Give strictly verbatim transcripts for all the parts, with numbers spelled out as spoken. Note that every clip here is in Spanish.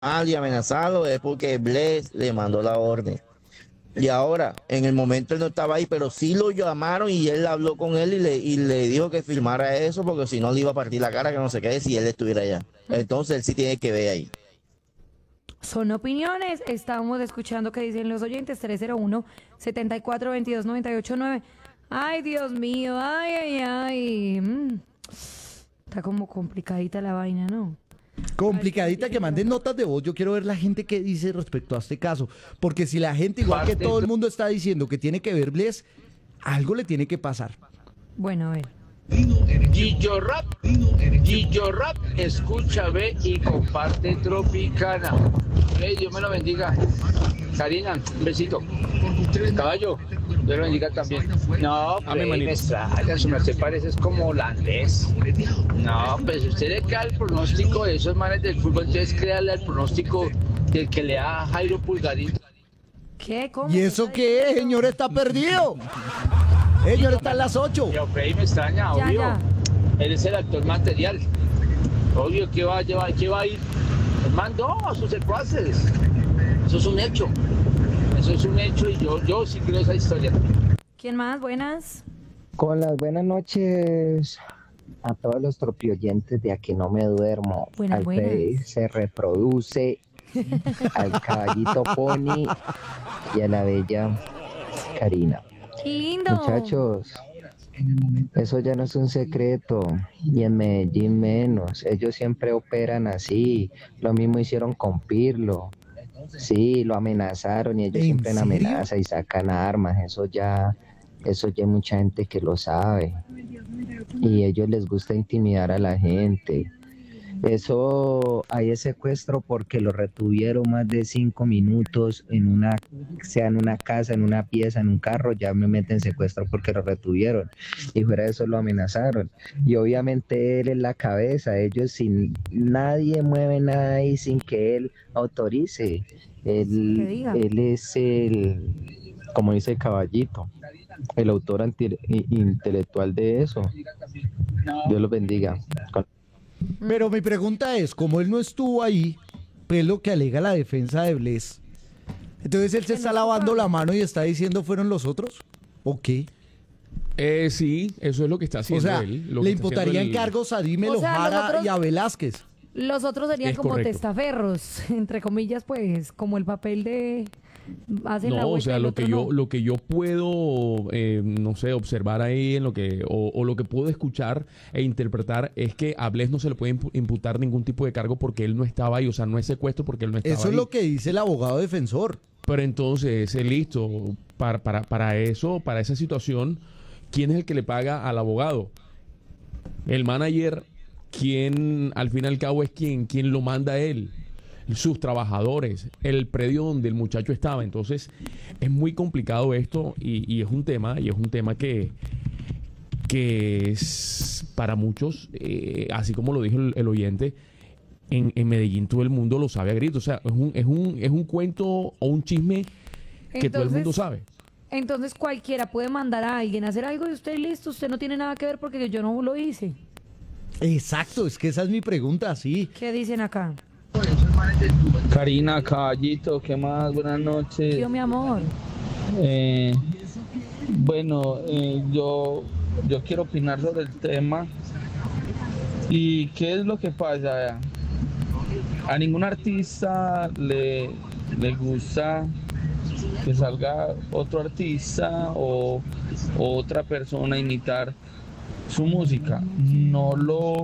mal y amenazado es porque Bless le mandó la orden. Y ahora, en el momento él no estaba ahí, pero sí lo llamaron y él habló con él y le, y le dijo que firmara eso porque si no le iba a partir la cara, que no se quede si él estuviera allá. Entonces él sí tiene que ver ahí. Son opiniones. Estamos escuchando qué dicen los oyentes. tres cero uno, siete cuatro, dos dos, nueve ocho nueve. Ay, Dios mío. Ay, ay, ay. Mm. Está como complicadita la vaina, ¿no? Complicadita, que manden notas de voz. Yo quiero ver la gente que dice respecto a este caso. Porque si la gente, igual que todo el mundo está diciendo que tiene que ver Bless, algo le tiene que pasar. Bueno, a ver. Gillo Rap, Gillo Rap, escucha, ve y comparte Tropicana. Hey, Dios me lo bendiga. Karina, un besito. Caballo, Dios lo bendiga también. No, pues me extraña, su merced pareces como holandés. No, pues usted le crea el pronóstico de esos manes del fútbol, entonces créale el pronóstico del que le da Jairo Pulgarín. ¿Qué? ¿Cómo? ¿Y eso qué es, señor? Está perdido. Señor, está a las ocho. Yo, Freddy, me extraña, Ya, obvio. ya. Él es el actor material. Obvio que va a llevar, que va a ir. Él mandó a sus secuaces. Eso es un hecho. Eso es un hecho y yo, yo sí creo esa historia. ¿Quién más? Buenas. Con las buenas noches a todos los tropioyentes de Aquí No Me Duermo. Buenas, al buenas. Freddy se reproduce, al caballito Pony y a la bella Karina. ¡Qué lindo! Muchachos, eso ya no es un secreto, y en Medellín menos. Ellos siempre operan así. Lo mismo hicieron con Pirlo. Sí, lo amenazaron y ellos ¿En siempre en serio? amenaza y sacan armas. Eso ya, eso ya hay mucha gente que lo sabe. Y a ellos les gusta intimidar a la gente. Eso, ahí es secuestro porque lo retuvieron más de cinco minutos en una, sea en una casa, en una pieza, en un carro, ya me meten secuestro porque lo retuvieron. Y fuera de eso lo amenazaron. Y obviamente él es la cabeza, ellos sin, nadie mueve nada ahí sin que él autorice. Que Él, diga. él es el, como dice Caballito, el autor anti- intelectual de eso. Dios los bendiga. Con- Pero mi pregunta es, como él no estuvo ahí, pues lo que alega la defensa de Bless, entonces él se Que está no lavando culpable. la mano y está diciendo ¿fueron los otros? ¿O qué? Eh, sí, eso es lo que está O haciendo sea, él. Lo le que está haciendo imputarían el- cargos a Dímelo O sea, Jara nosotros- y a Velázquez. Los otros serían Es como correcto. testaferros, entre comillas, pues, como el papel de... Hacen la No, o vuelta sea, y el lo otro que yo, no. lo que yo puedo, eh, no sé, observar ahí en lo que, o, o lo que puedo escuchar e interpretar es que a Bless no se le puede impu- imputar ningún tipo de cargo porque él no estaba ahí, o sea, no es secuestro porque él no estaba Eso ahí. es lo que dice el abogado defensor. Pero entonces, eh, listo, para, para, para eso, para esa situación, ¿quién es el que le paga al abogado? El manager, ¿quién al fin y al cabo es quien, quien lo manda a él? Sus trabajadores, el predio donde el muchacho estaba. Entonces, es muy complicado esto y, y es un tema, y es un tema que, que es para muchos, eh, así como lo dijo el, el oyente, en, en Medellín todo el mundo lo sabe a gritos. O sea, es un, es un, es un cuento o un chisme que todo el Entonces- mundo sabe. Entonces cualquiera puede mandar a alguien a hacer algo y usted listo, usted no tiene nada que ver porque yo no lo hice. Exacto, es que esa es mi pregunta, sí. ¿Qué dicen acá? Karina, Caballito, ¿qué más? Buenas noches. Tío, mi amor. Eh, bueno, eh, yo, yo quiero opinar sobre el tema. ¿Y qué es lo que pasa? A ningún artista le, le gusta que salga otro artista o, o otra persona a imitar su música. No lo,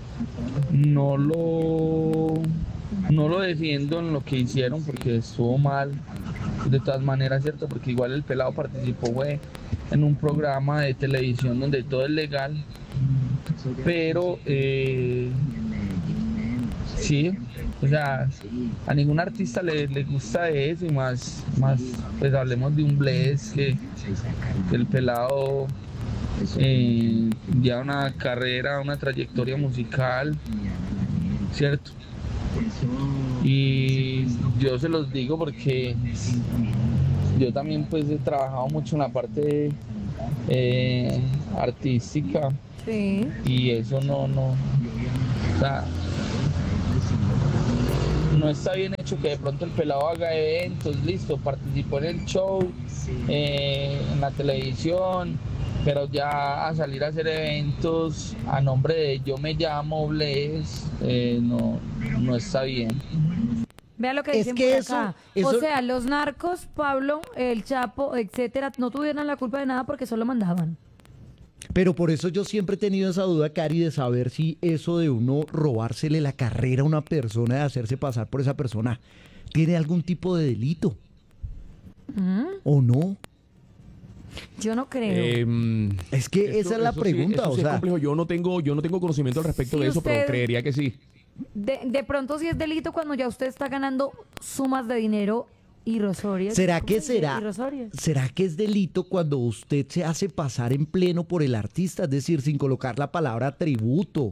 no lo, no lo defiendo en lo que hicieron porque estuvo mal. De todas maneras, cierto, porque igual el pelado participó fue en un programa de televisión donde todo es legal, pero eh, sí, o sea, a ningún artista le, le gusta eso y más, más, pues hablemos de un Bless que, que el pelado eh, ya una carrera, una trayectoria musical, cierto. Y yo se los digo porque yo también pues he trabajado mucho en la parte eh, artística Sí. y eso no, no, o sea, no no está bien hecho que de pronto el pelado haga eventos, listo, participó en el show, eh, en la televisión, pero ya a salir a hacer eventos a nombre de yo me llamo Bless, eh, no, no está bien. Vea lo que Es dicen que por eso- acá. eso- O sea, los narcos, Pablo, el Chapo, etcétera, no tuvieran la culpa de nada porque solo mandaban. Pero por eso yo siempre he tenido esa duda, Cari, de saber si eso de uno robársele la carrera a una persona, de hacerse pasar por esa persona, tiene algún tipo de delito. ¿Mm? ¿O no? Yo no creo. Eh, Es que eso- esa es la eso sí- pregunta, eso o sí es sea, complejo. Yo no tengo, yo no tengo conocimiento al respecto Si de eso, pero usted- creería que sí. De, de pronto sí es delito cuando ya usted está ganando sumas de dinero irrisorias. ¿será ¿Cómo que se dice? será, Irrisorias. será que es delito cuando usted se hace pasar en pleno por el artista? Es decir, sin colocar la palabra tributo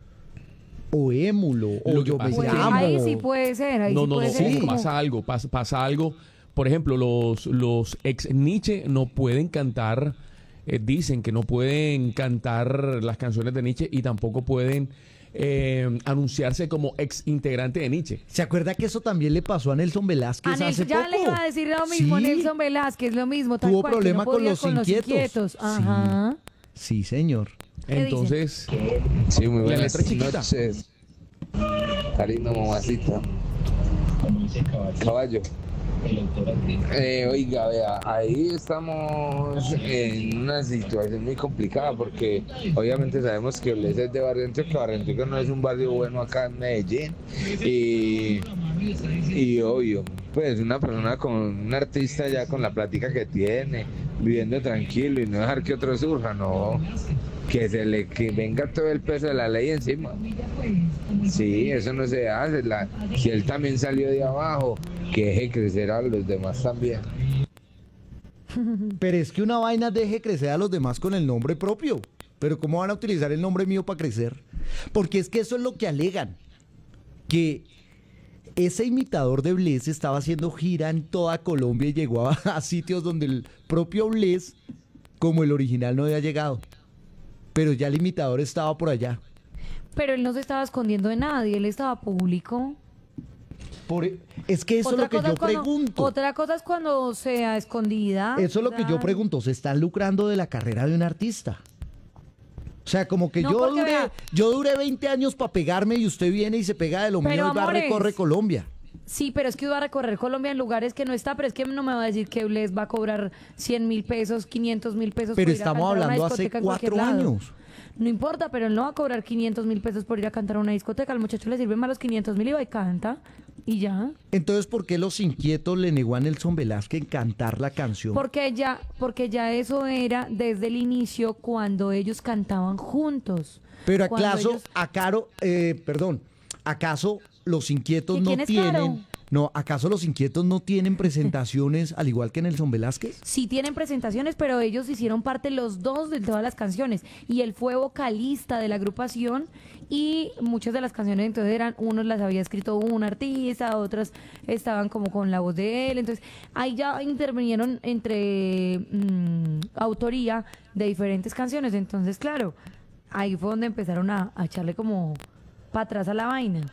o émulo o Lo que yo me pasa es Pues que- llamo. ahí sí puede ser, ahí No, sí no, puede no, ser. sí. como- pasa algo, pasa, pasa algo. Por ejemplo, los, los ex Nietzsche no pueden cantar, eh, dicen que no pueden cantar las canciones de Nietzsche y tampoco pueden eh, anunciarse como ex integrante de Nietzsche. ¿Se acuerda que eso también le pasó a Nelson Velázquez A Nelson, hace ya poco? le iba a decir lo mismo, Sí. Nelson Velázquez, lo mismo, tal Tuvo cual, que problema no con podía los inquietos. Ajá. Sí, señor. ¿Qué dicen? Entonces, Sí, muy La buenas letra chiquita. noches. Cariño, mamacita. Caballo. Eh, oiga, vea, ahí estamos en una situación muy complicada porque obviamente sabemos que Bless es de Barranquilla, que Barranquilla no es un barrio bueno acá en Medellín y, y obvio, pues una persona con un artista ya con la plática que tiene, viviendo tranquilo y no dejar que otro surja, no, que se le que venga todo el peso de la ley encima. Sí, eso no se hace. La, si él también salió de abajo, que deje crecer a los demás también. Pero es que una vaina deje crecer a los demás con el nombre propio. Pero ¿cómo van a utilizar el nombre mío para crecer? Porque es que eso es lo que alegan. Que ese imitador de Bless estaba haciendo gira en toda Colombia y llegó a, a sitios donde el propio Bless, como el original, no había llegado. Pero ya el imitador estaba por allá. Pero él no se estaba escondiendo de nadie, él estaba público. Por- es que eso es lo que cosa yo es cuando- pregunto. Otra cosa es cuando sea escondida. Eso es lo o que sea, yo pregunto. ¿Se están lucrando de la carrera de un artista? O sea, como que No, yo, porque duré, vea- yo duré veinte años para pegarme y usted viene y se pega de lo Pero, mío y va a amores, recorrer Colombia. Sí, pero es que iba a recorrer Colombia en lugares que no está, pero es que no me va a decir que Bless va a cobrar cien mil pesos, quinientos mil pesos. Pero por ir a estamos cantar a una hablando hace discoteca en cualquier cuatro lado. años. No importa, pero él no va a cobrar quinientos mil pesos por ir a cantar a una discoteca. Al muchacho le sirven más los quinientos mil y va y canta. Y ya. Entonces, ¿por qué Los Inquietos le negó a Nelson Velázquez cantar la canción? Porque ya, porque ya eso era desde el inicio cuando ellos cantaban juntos. Pero Cuando acaso, ellos- acaro, eh, perdón, ¿acaso Los Inquietos ¿Que no quién es tienen... Caro? No, ¿acaso Los Inquietos no tienen presentaciones al igual que Nelson Velázquez? Sí tienen presentaciones, pero ellos hicieron parte los dos de todas las canciones. Y él fue vocalista de la agrupación y muchas de las canciones entonces eran, unos las había escrito un artista, otras estaban como con la voz de él. Entonces ahí ya intervinieron entre mm, autoría de diferentes canciones. Entonces, claro, ahí fue donde empezaron a, a echarle como para atrás a la vaina.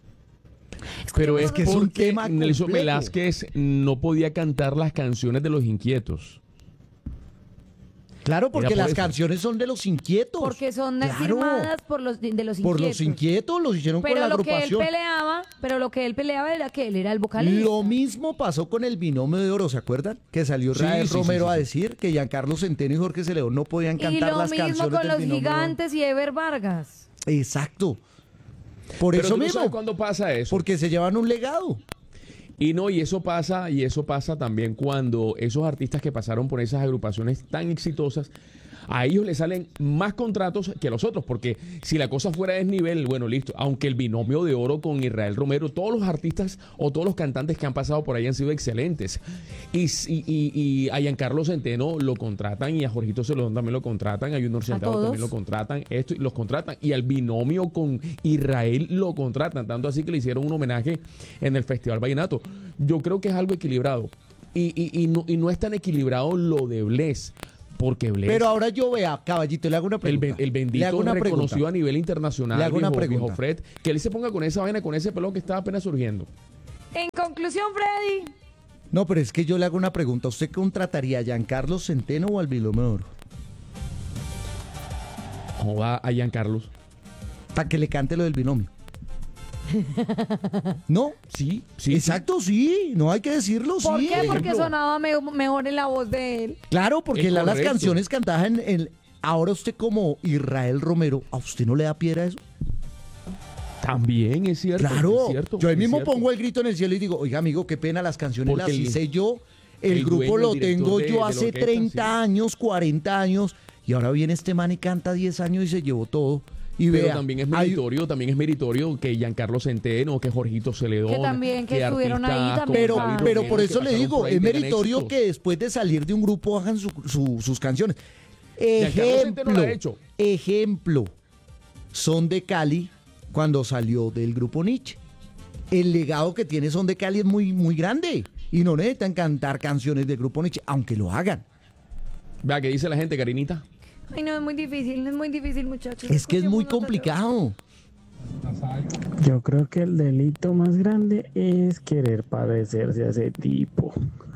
pero es que que es un porque tema Nelson complejo. Velázquez no podía cantar las canciones de Los Inquietos. Claro, porque por las eso. canciones son de Los Inquietos. Porque son Claro, firmadas por los de, de los Por inquietos. Los Inquietos, los hicieron con Pero la lo que él agrupación. peleaba, pero lo que él peleaba era que él era el vocalista. Lo mismo pasó con el binomio de oro, ¿se acuerdan? Que salió Sí, Rael sí, Romero sí, sí, a sí. decir que Giancarlo Centeno y Jorge Celedón no podían y cantar lo las mismo canciones con del los binomio de oro. gigantes y Ever Vargas. Exacto. Por Pero eso tú no mismo. sabes cuándo pasa eso. Porque se llevan un legado. Y no, y eso pasa, y eso pasa también cuando esos artistas que pasaron por esas agrupaciones tan exitosas, a ellos les salen más contratos que a los otros, porque si la cosa fuera de desnivel, bueno, listo, aunque el binomio de oro con Israel Romero, todos los artistas o todos los cantantes que han pasado por ahí han sido excelentes. Y, y, y, y a Giancarlo Centeno lo contratan, y a Jorgito Celedón también lo contratan, a Junior Centeno todos? también lo contratan, esto, y los contratan, y al binomio con Israel lo contratan, tanto así que le hicieron un homenaje en el Festival Vallenato. Yo creo que es algo equilibrado. Y, y, y, no, y no es tan equilibrado lo de Bless, porque Bless, Pero ahora yo vea, caballito, le hago una el, pregunta. ben- el Le bendito hago una reconocido pregunta. a nivel internacional, Le hago una viejo, pregunta. viejo Fred, que él se ponga con esa vaina, con ese pelón que estaba apenas surgiendo. En conclusión, Freddy. No, pero es que yo le hago una pregunta. ¿Usted contrataría a Giancarlo Centeno o al Binomio de Oro? Joda a Giancarlos. Para que le cante lo del binomio. ¿No? Sí, sí. Exacto, sí. No hay que decirlo, ¿Por sí. qué? Porque ejemplo. sonaba me- mejor en la voz de él. Claro, porque Es la- las correcto. canciones cantadas en, en- Ahora usted como Israel Romero, ¿a usted no le da piedra eso? También es cierto. Claro. es cierto, yo ahí es mismo cierto. pongo el grito en el cielo y digo, oiga, amigo, qué pena, las canciones Porque las el- hice yo. El, el grupo dueño, lo el director tengo de- yo de la hace orquesta, treinta sí. años, cuarenta años, y ahora viene este man y canta diez años y se llevó todo. Y Pero vea, también es hay- meritorio, también es meritorio que Giancarlo Centeno, que Jorgito Celedón, Que también, que estuvieron ahí artistas también. Pero, como David pero Oquendo, por que eso le pasaron digo, por ahí, es tengan meritorio éxitos. que después de salir de un grupo hagan su- su- sus canciones. Giancarlo Centeno Ejemplo, lo ha hecho. ejemplo, Son de Cali cuando salió del grupo Nietzsche. El legado que tiene Son de Cali es muy, muy grande y no necesitan cantar canciones del grupo Nietzsche, aunque lo hagan. Vea, ¿qué dice la gente, Karinita? Ay, no, es muy difícil, es muy difícil, muchachos. Es que es muy Escuchémonos otra complicado. Yo creo que el delito más grande es querer parecerse a ese tipo.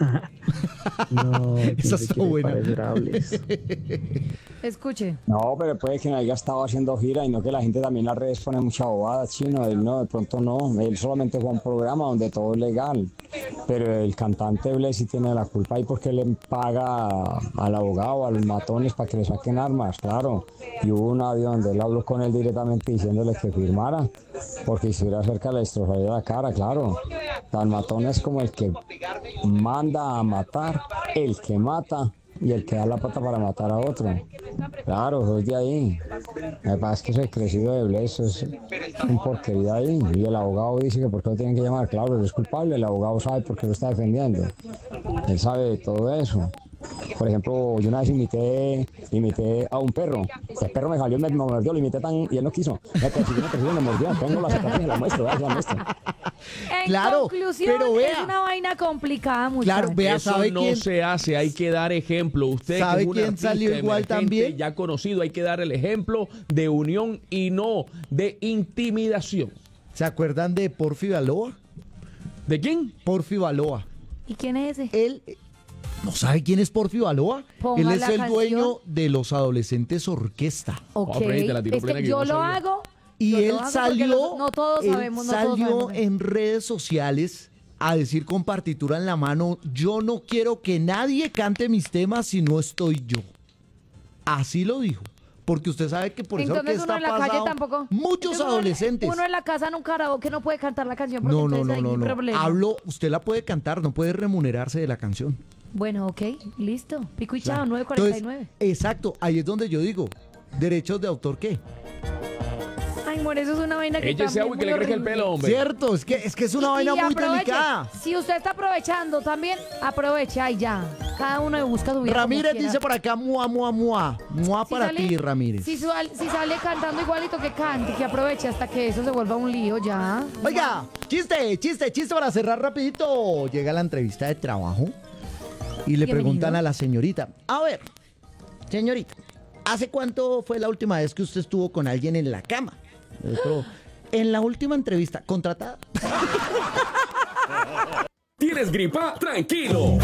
No, ¿quién Esa se está quiere buena. parecer a Bles? Escuche. No, pero puede que no haya estado haciendo gira y no que la gente también en las redes pone mucha bobada, chino. Él no, de pronto no. Él solamente fue a un programa donde todo es legal. Pero el cantante Bless sí tiene la culpa ahí porque le paga al abogado, a los matones para que le saquen armas, claro. Y hubo un audio donde él habló con él directamente diciéndole que firmara, porque si hubiera cerca le destrozaría la cara, claro. Tan matón es como el que manda a matar, el que mata y el que da la pata para matar a otro. Claro, es de ahí. Me pasa que ese crecido de Bless es un porquería ahí. Y el abogado dice que por qué lo tienen que llamar. Claro, él es culpable, el abogado sabe por qué lo está defendiendo. Él sabe de todo eso. Por ejemplo, yo una vez imité, imité a un perro. El perro me salió, me, me mordió, lo imité tan y él no quiso. Me persiguió, me persiguió, me mordió. Tengo la cicatriz, la muestro, ¿verdad? La muestro. En Claro, conclusión, pero vea. es una vaina complicada, muchachos. Claro, vea, Eso ¿sabe no quién? se hace, hay que dar ejemplo. Usted ¿Sabe que es un quién artista salió igual emergente, también? ya conocido, hay que dar el ejemplo de unión y no de intimidación. ¿Se acuerdan de Porfi Baloa? ¿De quién? Porfi Baloa. ¿Y quién es ese? Él eh, no sabe quién es Porfi Baloa. Ponga Él es la el canción. dueño de los Adolescentes Orquesta. Ok, Oh, Freddy, te la tiró es plena que que yo yo no lo sabía. hago. Y yo lo él hago porque salió, los- no todos él sabemos, no todos salió sabemos. en redes sociales a decir con partitura en la mano, yo no quiero que nadie cante mis temas si no estoy yo. Así lo dijo. Porque usted sabe que por esa Entonces orquesta uno en la ha calle pasado tampoco. muchos Entonces, uno- adolescentes. Uno en la casa en un karaoke no puede cantar la canción porque No, no, entonces no, hay no, un no. problema. Hablo, usted la puede cantar, no puede remunerarse de la canción. Bueno, ok, listo. Pico y chao, Claro. nueve cuarenta y Entonces, nueve. exacto, ahí es donde yo digo, derechos de autor, ¿qué? Ay, amor, eso es una vaina que Échese también agua y que muy le crezca el horrible. pelo, hombre. Cierto, es que es que es una Y- vaina y muy aproveche. delicada. Si usted está aprovechando también, aprovecha y ya. Cada uno busca su vida. como Ramírez quiera. dice por acá, mua, mua, mua. Mua Si para sale- ti, Ramírez. Si, sal- si sale cantando igualito que cante, que aproveche hasta que eso se vuelva un lío ya. Oiga, chiste, chiste, chiste para cerrar rapidito. Llega la entrevista de trabajo y le Bienvenido. preguntan a la señorita, a ver, señorita, ¿hace cuánto fue la última vez que usted estuvo con alguien en la cama? El otro, en la última entrevista, ¿contratada? ¿Tienes gripa? Tranquilo.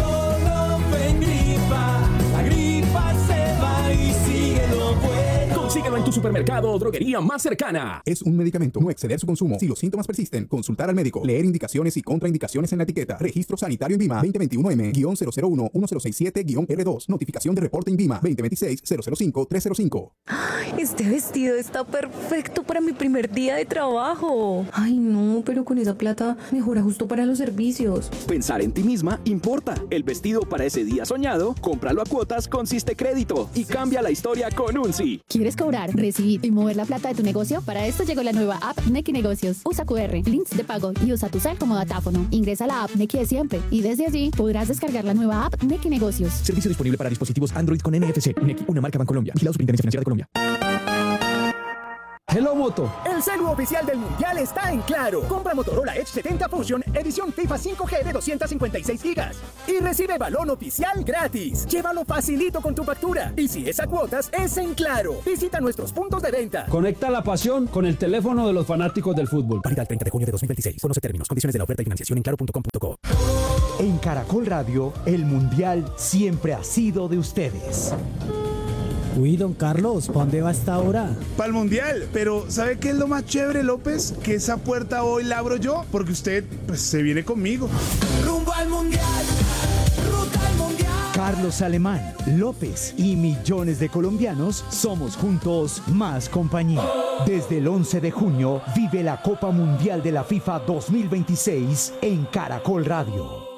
Consíguelo en tu supermercado o droguería más cercana. Es un medicamento. No exceder su consumo. Si los síntomas persisten, consultar al médico. Leer indicaciones y contraindicaciones en la etiqueta. Registro sanitario INVIMA veinte veintiuno M cero cero uno uno cero seis siete R dos. Notificación de reporte INVIMA veinte veintiséis cero cero cinco tres cero cinco. Este vestido está perfecto para mi primer día de trabajo. Ay, no, pero con esa plata mejora justo para los servicios. Pensar en ti misma importa. El vestido para ese día soñado, cómpralo a cuotas con Siste Crédito y cambia la historia con un sí. ¿Quieres cobrar, recibir y mover la plata de tu negocio? Para esto llegó la nueva app Nequi Negocios. Usa Q R, links de pago y usa tu cel como datáfono. Ingresa a la app Nequi de siempre y desde allí podrás descargar la nueva app Nequi Negocios. Servicio disponible para dispositivos Android con N F C. Nequi, una marca Bancolombia. Vigilado Superintendencia Financiera de Colombia. Hello Moto. El celu oficial del Mundial está en Claro. Compra Motorola Edge setenta Fusion, edición FIFA cinco G de doscientos cincuenta y seis gigas. Y recibe balón oficial gratis. Llévalo facilito con tu factura. Y si es a cuotas, es en Claro. Visita nuestros puntos de venta. Conecta la pasión con el teléfono de los fanáticos del fútbol. Válida el treinta de junio de dos mil veintiséis. Conoce términos, condiciones de la oferta y financiación en claro punto com punto co. En Caracol Radio, el Mundial siempre ha sido de ustedes. Uy, don Carlos, ¿para dónde va esta hora? Para el Mundial, pero ¿sabe qué es lo más chévere, López? Que esa puerta hoy la abro yo, porque usted pues se viene conmigo. Rumbo al Mundial, ruta al Mundial. Carlos Alemán, López y millones de colombianos somos juntos más compañía. Desde el once de junio vive la Copa Mundial de la FIFA dos mil veintiséis en Caracol Radio.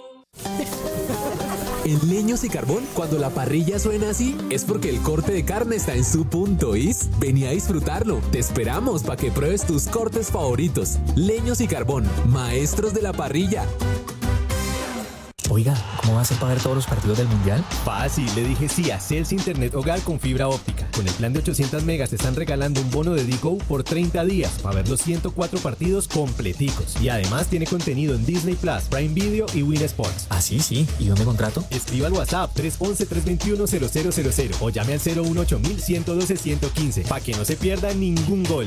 En Leños y Carbón, cuando la parrilla suena así, es porque el corte de carne está en su punto, ¿is? Vení a disfrutarlo. Te esperamos para que pruebes tus cortes favoritos. Leños y Carbón, maestros de la parrilla. Oiga, ¿cómo va a hacer para ver todos los partidos del Mundial? Fácil, le dije sí a Celsi Internet Hogar con fibra óptica. Con el plan de ochocientos megas te están regalando un bono de Digo por treinta días para ver los ciento cuatro partidos completicos. Y además tiene contenido en Disney Plus, Prime Video y Win Sports. Ah, sí, sí. ¿Y dónde contrato? Escriba al WhatsApp tres once, tres veintiuno, cero cero cero cero o llame al cero uno ocho mil ciento doce ciento quince para que no se pierda ningún gol.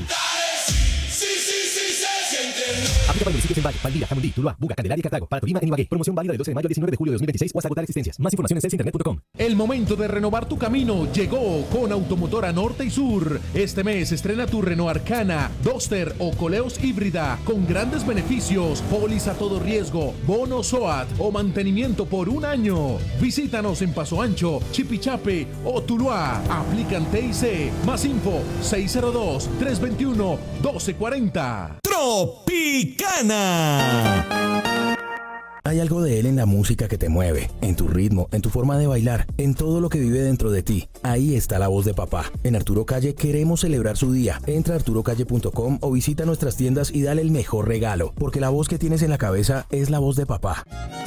Aplica para municipios en Valle, Valdivia, Jamundí, Tuluá, Buga, Candelaria y Cartago. Para Tolima, en Ibagué. Promoción válida del doce de mayo al diecinueve de julio de dos mil veintiséis o hasta agotar existencias. Más información en celsi internet punto com. El momento de renovar tu camino llegó con Automotora Norte y Sur. Este mes estrena tu Renault Arcana, Duster o Coleos híbrida con grandes beneficios, póliza a todo riesgo, bono SOAT o mantenimiento por un año. Visítanos en Paso Ancho, Chipichape o Tuluá. Aplican T I C. Más info seis cero dos, tres dos uno, uno dos cuatro cero. Tropicana. Hay algo de él en la música que te mueve, en tu ritmo, en tu forma de bailar, en todo lo que vive dentro de ti. Ahí está la voz de papá. En Arturo Calle queremos celebrar su día. Entra a arturo calle punto com o visita nuestras tiendas y dale el mejor regalo, porque la voz que tienes en la cabeza es la voz de papá.